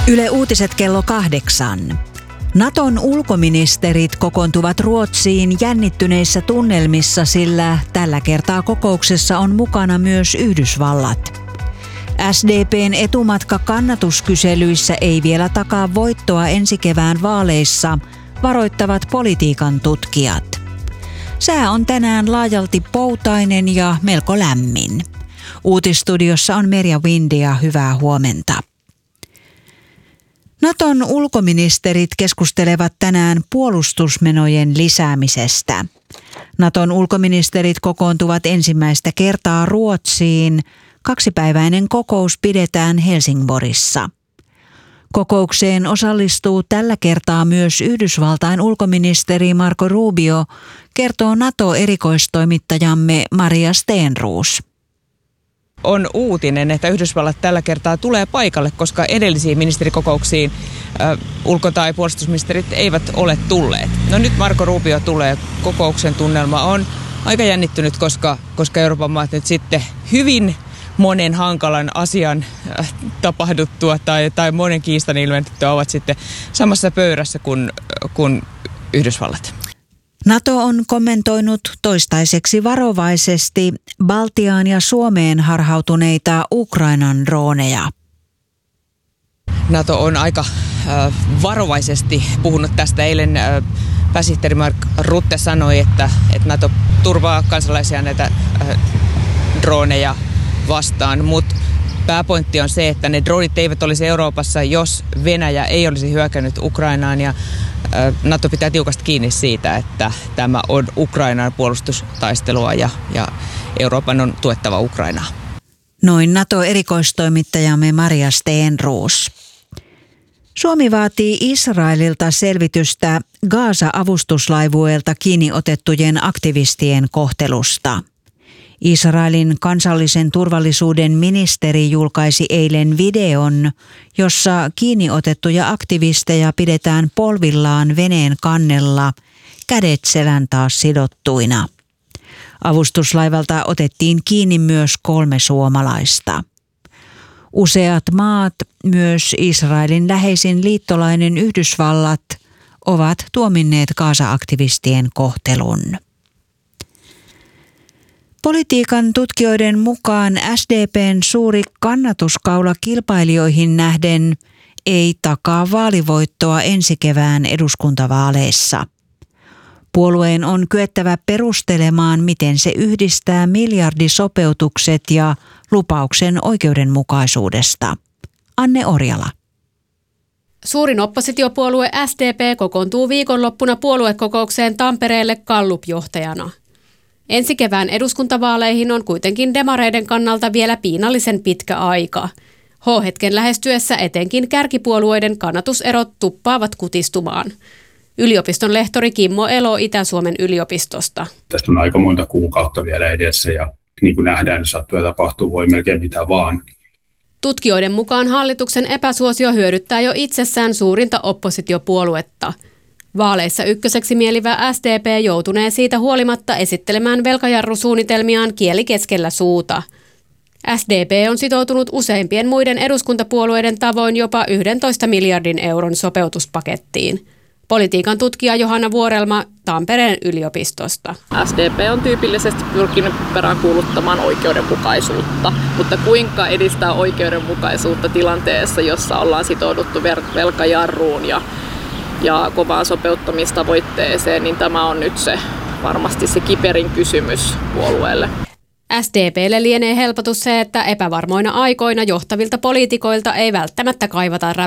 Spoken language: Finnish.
Yle Uutiset kello 8. Naton ulkoministerit kokoontuvat Ruotsiin jännittyneissä tunnelmissa, sillä tällä kertaa kokouksessa on mukana myös Yhdysvallat. SDP:n etumatka kannatuskyselyissä ei vielä takaa voittoa ensi kevään vaaleissa, varoittavat politiikan tutkijat. Sää on tänään laajalti poutainen ja melko lämmin. Uutisstudiossa on Merja Windi ja hyvää huomenta. Naton ulkoministerit keskustelevat tänään puolustusmenojen lisäämisestä. Naton ulkoministerit kokoontuvat ensimmäistä kertaa Ruotsiin. 2-päiväinen kokous pidetään Helsingborissa. Kokoukseen osallistuu tällä kertaa myös Yhdysvaltain ulkoministeri Marco Rubio, kertoo NATO-erikoistoimittajamme Maria Stenroos. On uutinen, että Yhdysvallat tällä kertaa tulee paikalle, koska edellisiin ministerikokouksiin ulko- tai puolustusministerit eivät ole tulleet. No nyt Marco Rubio tulee. Kokouksen tunnelma on aika jännittynyt, koska Euroopan maat nyt sitten hyvin monen hankalan asian tapahduttua tai monen kiistan ilmentyttyä ovat sitten samassa pöydässä kuin Yhdysvallat. NATO on kommentoinut toistaiseksi varovaisesti Baltiaan ja Suomeen harhautuneita Ukrainan droneja. NATO on aika varovaisesti puhunut tästä. Eilen pääsihteeri Mark Rutte sanoi, että NATO turvaa kansalaisia näitä droneja vastaan, mutta pääpointti on se, että ne dronit eivät olisi Euroopassa, jos Venäjä ei olisi hyökännyt Ukrainaan, ja NATO pitää tiukasti kiinni siitä, että tämä on Ukrainan puolustustaistelua ja Euroopan on tuettava Ukrainaa. Noin NATO-erikoistoimittajamme Maria Stenroos. Suomi vaatii Israelilta selvitystä Gaza-avustuslaivueelta kiinni otettujen aktivistien kohtelusta. Israelin kansallisen turvallisuuden ministeri julkaisi eilen videon, jossa kiinni otettuja aktivisteja pidetään polvillaan veneen kannella, kädet selän taas sidottuina. Avustuslaivalta otettiin kiinni myös 3 suomalaista. Useat maat, myös Israelin läheisin liittolainen Yhdysvallat, ovat tuominneet Gaza-aktivistien kohtelun. Politiikan tutkijoiden mukaan SDP:n suuri kannatuskaula kilpailijoihin nähden ei takaa vaalivoittoa ensi kevään eduskuntavaaleissa. Puolueen on kyettävä perustelemaan, miten se yhdistää miljardisopeutukset ja lupauksen oikeudenmukaisuudesta. Anne Orjala. Suurin oppositiopuolue SDP kokoontuu viikonloppuna puoluekokoukseen Tampereelle Gallup-johtajana. Ensi kevään eduskuntavaaleihin on kuitenkin demareiden kannalta vielä piinallisen pitkä aika. H-hetken lähestyessä etenkin kärkipuolueiden kannatuserot tuppaavat kutistumaan. Yliopiston lehtori Kimmo Elo Itä-Suomen yliopistosta. Tästä on aika monta kuukautta vielä edessä ja niin kuin nähdään, niin sattuu ja tapahtuu, voi melkein mitä vaan. Tutkijoiden mukaan hallituksen epäsuosio hyödyttää jo itsessään suurinta oppositiopuoluetta. Vaaleissa ykköseksi mielivä SDP joutunee siitä huolimatta esittelemään velkajarrusuunnitelmiaan kieli keskellä suuta. SDP on sitoutunut useimpien muiden eduskuntapuolueiden tavoin jopa 11 miljardin euron sopeutuspakettiin. Politiikan tutkija Johanna Vuorelma Tampereen yliopistosta. SDP on tyypillisesti pyrkinyt peräänkuuluttamaan oikeudenmukaisuutta, mutta kuinka edistää oikeudenmukaisuutta tilanteessa, jossa ollaan sitouduttu velkajarruun ja kovaan sopeuttamistavoitteeseen, niin tämä on nyt varmasti se kiperin kysymys puolueelle. SDP:lle lienee helpotus se, että epävarmoina aikoina johtavilta poliitikoilta ei välttämättä kaivata